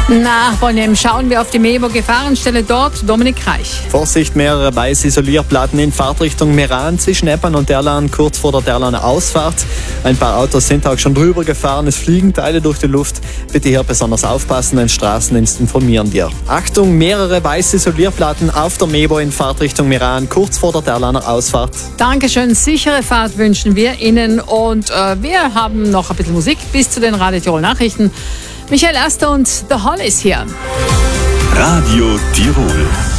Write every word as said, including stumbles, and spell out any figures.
Nach Bonnem schauen wir auf die Mebo Gefahrenstelle dort, Dominik Reich. Vorsicht, mehrere weiße Isolierplatten in Fahrtrichtung Meran zwischen Eppan und Derlan, kurz vor der Derlaner Ausfahrt. Ein paar Autos sind auch schon drüber gefahren, es fliegen Teile durch die Luft. Bitte hier besonders aufpassen, ein Straßendienst informieren dir. Achtung, mehrere weiße Isolierplatten auf der Mebo in Fahrtrichtung Meran, kurz vor der Derlaner Ausfahrt. Dankeschön, sichere Fahrt wünschen wir Ihnen und äh, wir haben noch ein bisschen Musik bis zu den Radio Tirol Nachrichten. Michael Erster und The Hollies hier. Radio Tirol.